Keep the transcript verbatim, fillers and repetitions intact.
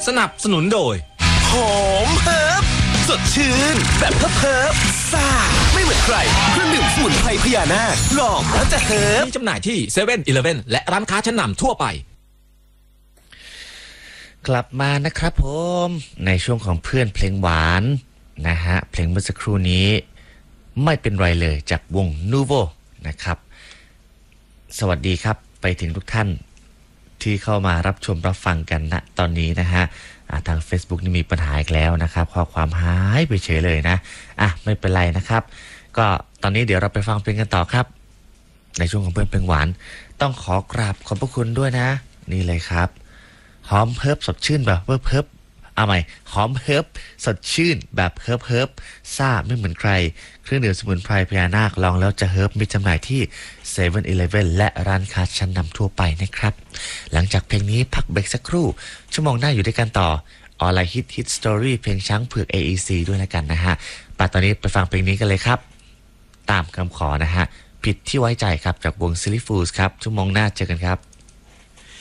สนับสนุนโดยหอมเฮิร์บสดชื่นแบบเฮิร์บเฮิร์บซ่าไม่เหมือนใครเครื่องดื่มสมุนไพรพญานาคลองแล้วจะเฮิร์บมีจำหน่ายที่เซเว่นอีเลฟเว่นและร้านค้าชั้นนำทั่วไปกลับมานะครับผมในช่วงของเพื่อนเพลงหวานนะฮะเพลงเมื่อสักครู่นี้ไม่เป็นไรเลยจากวง Nuvo นะครับสวัสดีครับไปถึงทุกท่านที่เข้ามารับชมรับฟังกันณตอนนี้นะฮะทาง Facebook นี่มีปัญหาอีกแล้วนะครับข้อความหายไปเฉยเลยนะอ่ะไม่เป็นไรนะครับก็ตอนนี้เดี๋ยวเราไปฟังเพลงกันต่อครับในช่วงของเพื่อนเพลงหวานต้องขอกราบขอบพระคุณด้วยนะนี่เลยครับหอมเฮิร์บสดชื่นแบบเฮิร์บเฮิร์บเอาใหม่หอมเฮิร์บสดชื่นแบบเฮิร์บเฮิร์บซ่าไม่เหมือนใครเครื่องดื่มสมุนไพรพญานาคลองแล้วจะเฮิร์บมีจำหน่ายที่เซเว่นอีเลฟเว่นและร้านค้าชั้นนำทั่วไปนะครับหลังจากเพลงนี้พักเบรกสักครู่ชั่วโมงหน้าอยู่ด้วยกันต่อออนไลน์ฮิตฮิตสตอรี่เพลงช้างเผือก เอ อี ซี ด้วยแล้วกันนะฮะปะตอนนี้ไปฟังเพลงนี้กันเลยครับตามคำขอนะฮะผิดที่ไว้ใจครับจากวง Silly Fools ครับชั่วโมงหน้าเจอกันครับ